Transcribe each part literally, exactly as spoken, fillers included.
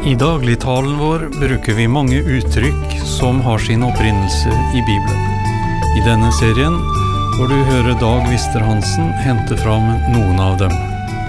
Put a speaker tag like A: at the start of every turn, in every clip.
A: I dagligtalen vår bruker vi mange uttrykk som har sin opprinnelse i Bibelen. I denne serien får du høre Dag Wister Hansen hente fram noen av dem.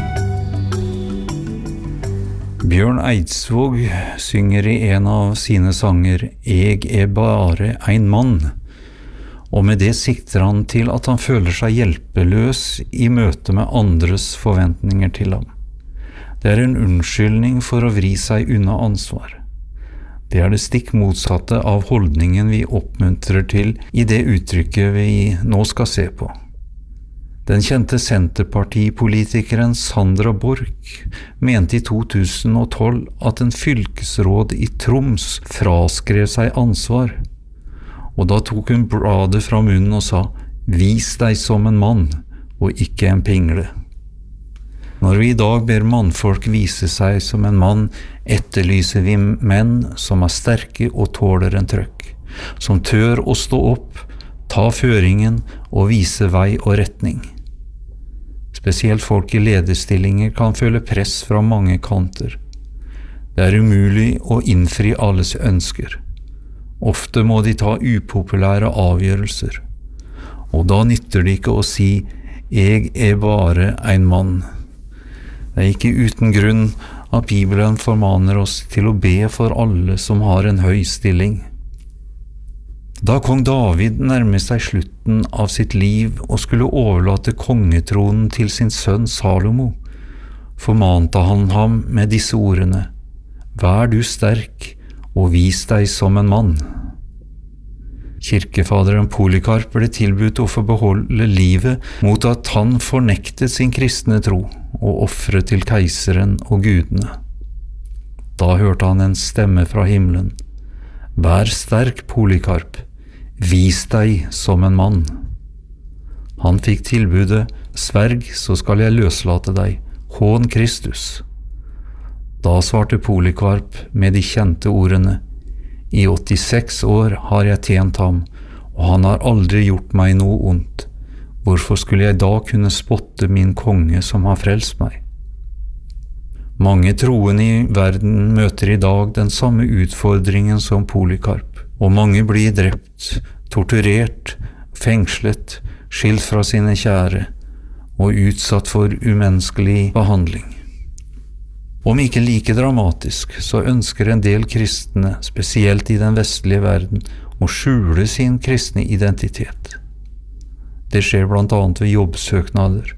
A: Bjørn Eidsvåg synger i en av sine sanger «Eg er bare ein mann», og med det sikter han til at han føler seg hjelpeløs i møte med andres forventninger til ham. Det er en unnskyldning for å vri seg unna ansvar. Det er det stikk motsatte av holdningen vi oppmuntrer til i det uttrykket vi nå skal se på. Den kjente Senterpartipolitikeren Sandra Borch mente i to tusen og tolv at en fylkesråd i Troms fraskrev seg ansvar, og da tok hun bladet fra munnen og sa «Vis deg som en mann, og ikke en pingle». Når vi i dag ber mannfolk vise seg som en mann, etterlyser vi menn som er sterke og tåler en trøkk, som tør å stå opp, ta føringen og vise vei og retning. Spesielt folk i lederstillinger kan føle press fra mange kanter. Det er umulig å innfri alles ønsker. Ofte må de ta upopulære avgjørelser, og da nytter det ikke å si «Jeg er bare en mann». Det er ikke uten grunn at Bibelen formaner oss til å be for alle som har en høy stilling. Da kong David nærmet seg slutten av sitt liv og skulle overlate kongetronen til sin sønn Salomo, formante han ham med disse ordene: «Vær du sterk, og vis deg som en mann». Kirkefaderen Polycarp ble tilbudt å få beholde livet mot at han fornektet sin kristne tro og offret til keiseren og gudene. Da hørte han en stemme fra himmelen: «Vær sterk, Polycarp, vis deg som en mann». Han fikk tilbudet: «Sverg, så skal jeg løslate deg, hån Kristus». Da svarte Polycarp med de kjente ordene: «I åttiseks år har jeg tjent ham, og han har aldri gjort meg noe ondt. Hvorfor skulle jeg da kunne spotte min konge som har frelst meg?» Mange troende i verden møter i dag den samme utfordringen som Polycarp, og mange blir drept, torturert, fengslet, skilt fra sine kjære og utsatt for umenneskelig behandling. Om ikke like dramatisk, så ønsker en del kristne, spesielt i den vestlige verden, å skjule sin kristne identitet. Det skjer blant annet ved jobbsøknader.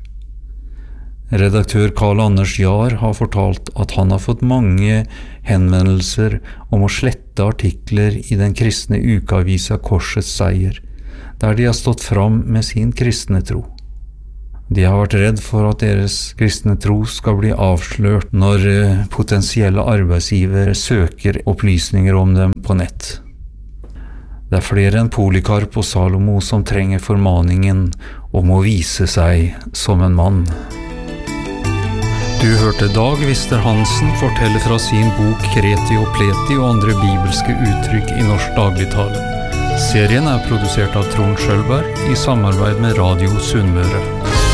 A: Redaktør Karl Anders Jahr har fortalt at han har fått mange henvendelser om å slette artikler i den kristne ukeavisa Korsets Seier, der de har stått fram med sin kristne tro. De har vært redd for at deres kristne tro skal bli avslørt når potensielle arbeidsgivere søker opplysninger om dem på nett. Det er flere enn Polycarp og Salomo som trenger formaningen om å vise seg som en mann. Du hørte Dag Wister Hansen fortelle fra sin bok Kreti og Pleti og andre bibelske uttrykk i norsk dagligtale. Serien er produsert av Trond Schølberg i samarbeid med Radio Sunnmøre.